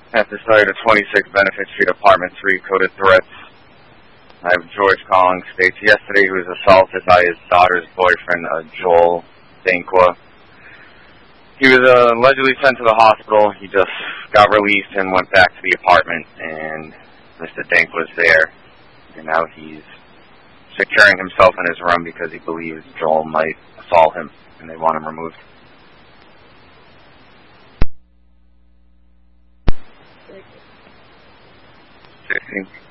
At the site of 26 Benefit Street, Apartment 3, coded threats. I have George calling, states yesterday he was assaulted by his daughter's boyfriend, Joel Dankwa. He was allegedly sent to the hospital. He just got released and went back to the apartment, and Mr. Dank was there. And now he's securing himself in his room because he believes Joel might assault him, and they want him removed. 16.